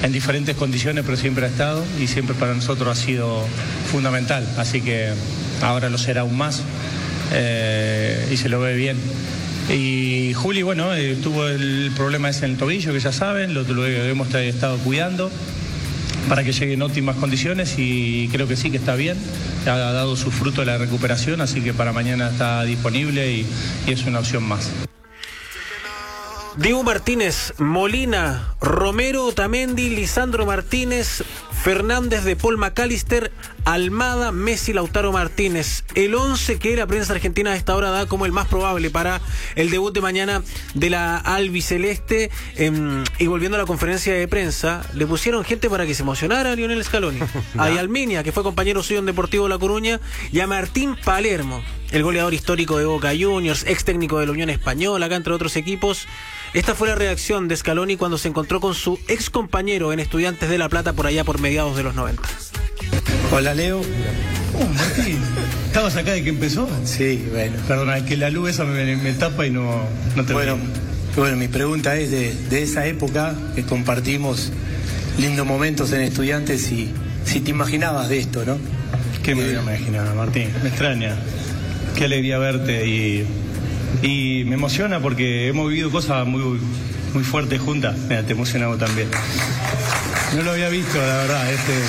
en diferentes condiciones, pero siempre ha estado y siempre para nosotros ha sido fundamental. Así que ahora lo será aún más y se lo ve bien. Y Juli, bueno, tuvo el problema ese en el tobillo, que ya saben, lo hemos estado cuidando para que llegue en óptimas condiciones y creo que sí, que está bien. Ha dado su fruto de la recuperación, así que para mañana está disponible y es una opción más. Diego Martínez, Molina, Romero, Otamendi, Lisandro Martínez, Fernández, De Paul, McAllister, Almada, Messi, Lautaro Martínez. El 11 que la prensa argentina a esta hora da como el más probable para el debut de mañana de la albiceleste. Y volviendo a la conferencia de prensa, le pusieron gente para que se emocionara a Lionel Scaloni. A Yalminia, que fue compañero suyo en Deportivo La Coruña, y a Martín Palermo, el goleador histórico de Boca Juniors, ex técnico de la Unión Española, acá entre otros equipos. Esta fue la reacción de Scaloni cuando se encontró con su ex compañero en Estudiantes de La Plata por allá por mediados de los 90. Hola, Leo. Martín, ¿estabas acá de que empezó? Sí, bueno. Perdona, es que la luz esa me tapa y no te Bueno, mi pregunta es de esa época que compartimos lindos momentos en Estudiantes y si te imaginabas de esto, ¿no? ¿Qué me imaginaba, Martín? Me extraña. Qué alegría verte y me emociona porque hemos vivido cosas muy fuertes juntas. Mira, te emocionamos también. No lo había visto, la verdad.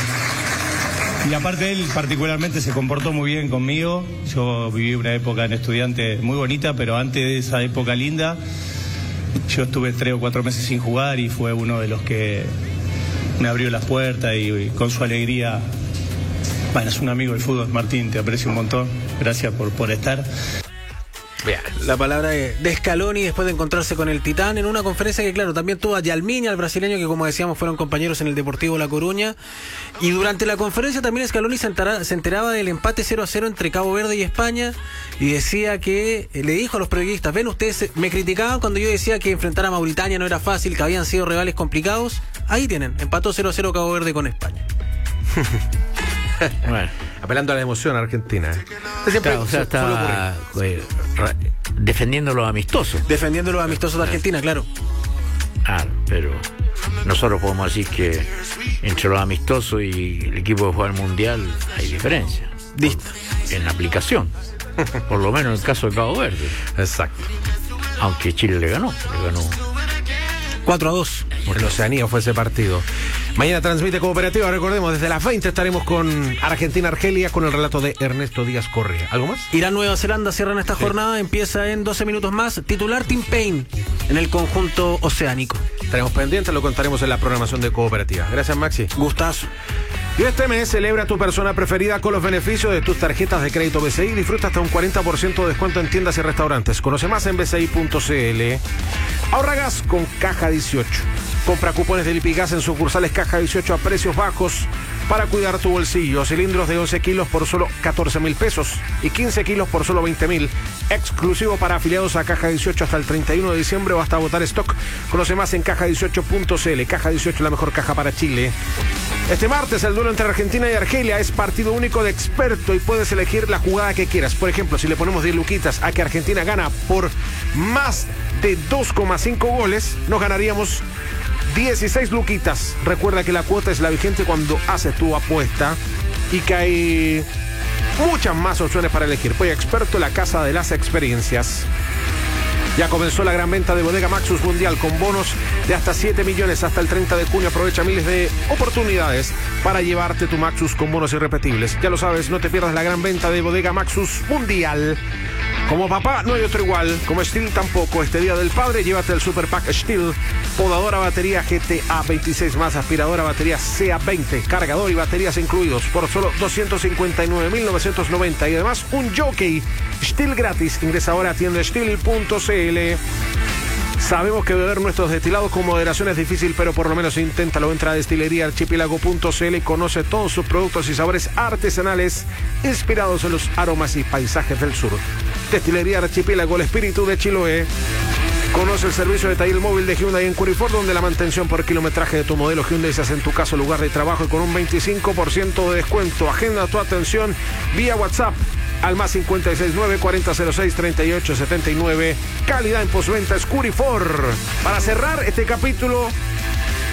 Y aparte él particularmente se comportó muy bien conmigo. Yo viví una época en Estudiantes muy bonita, pero antes de esa época linda, yo estuve 3 o 4 meses sin jugar y fue uno de los que me abrió las puertas y con su alegría. Bueno, es un amigo del fútbol, Martín, te aprecio un montón. Gracias por estar. Bien, la palabra de Scaloni después de encontrarse con el Titán en una conferencia que, claro, también tuvo a Yalminia, el brasileño, que como decíamos fueron compañeros en el Deportivo La Coruña. Y durante la conferencia también Scaloni se enteraba del empate 0-0 entre Cabo Verde y España y decía que, le dijo a los periodistas, ven, ustedes me criticaban cuando yo decía que enfrentar a Mauritania no era fácil, que habían sido rivales complicados. Ahí tienen, empató 0-0 Cabo Verde con España. Bueno, apelando a la emoción argentina. Claro, o sea, está defendiendo los amistosos. Defendiendo los amistosos de Argentina, claro. Claro, pero nosotros podemos decir que entre los amistosos y el equipo que juega el Mundial hay diferencia. En la aplicación. Por lo menos en el caso de Cabo Verde. Exacto. Aunque Chile le ganó 4-2. En Oceanía fue ese partido. Mañana transmite Cooperativa, recordemos, desde las 20 estaremos con Argentina-Argelia con el relato de Ernesto Díaz Correa. ¿Algo más? Irán-Nueva Zelanda cierran esta jornada, empieza en 12 minutos más. Titular Tim Payne en el conjunto oceánico. Estaremos pendientes, lo contaremos en la programación de Cooperativa. Gracias, Maxi. Gustazo. Y este mes celebra a tu persona preferida con los beneficios de tus tarjetas de crédito BCI. Disfruta hasta un 40% de descuento en tiendas y restaurantes. Conoce más en bci.cl. Ahorra gas con Caja 18. Compra cupones de Lipigas en sucursales Caja 18 a precios bajos para cuidar tu bolsillo. Cilindros de 11 kilos por solo 14.000 pesos y 15 kilos por solo 20.000. Exclusivo para afiliados a Caja 18 hasta el 31 de diciembre o hasta agotar stock. Conoce más en caja18.cl. Caja 18, la mejor caja para Chile. Este martes el duelo entre Argentina y Argelia es partido único de experto y puedes elegir la jugada que quieras. Por ejemplo, si le ponemos 10 luquitas a que Argentina gana por más de 2,5 goles, nos ganaríamos 16 luquitas. Recuerda que la cuota es la vigente cuando haces tu apuesta y que hay muchas más opciones para elegir. Pues Experto, la casa de las experiencias. Ya comenzó la gran venta de Bodega Maxus Mundial con bonos de hasta 7 millones hasta el 30 de junio. Aprovecha miles de oportunidades para llevarte tu Maxus con bonos irrepetibles. Ya lo sabes, no te pierdas la gran venta de Bodega Maxus Mundial. Como papá no hay otro igual, como Steel tampoco. Este Día del Padre llévate el Super Pack Steel, podadora batería GTA 26 más, aspiradora batería CA 20, cargador y baterías incluidos por solo 259.990 y además un jockey Steel gratis. Ingresa ahora a tiendasteel.cl. Sabemos que beber nuestros destilados con moderación es difícil, pero por lo menos inténtalo. Entra a destileríaarchipiélago.cl y conoce todos sus productos y sabores artesanales inspirados en los aromas y paisajes del sur. Destilería Archipiélago, el espíritu de Chiloé. Conoce el servicio de taller móvil de Hyundai en Curifort, donde la mantención por kilometraje de tu modelo Hyundai se hace en tu casa, lugar de trabajo y con un 25% de descuento. Agenda tu atención vía WhatsApp al más 569-4006-3879. Calidad en postventa es Curifort. Para cerrar este capítulo